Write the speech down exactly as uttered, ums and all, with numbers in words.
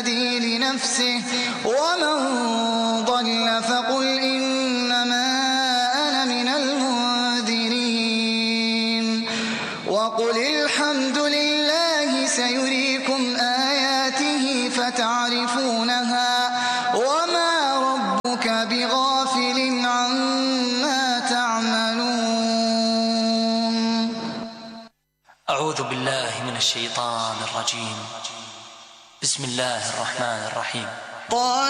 يهتدي لنفسه ومن ضل فقل إنما أنا من المنذرين وقل الحمد لله سيريكم آياته فتعرفونها وما ربك بغافل عما تعملون. أعوذ بالله من الشيطان الرجيم. بسم الله الرحمن الرحيم.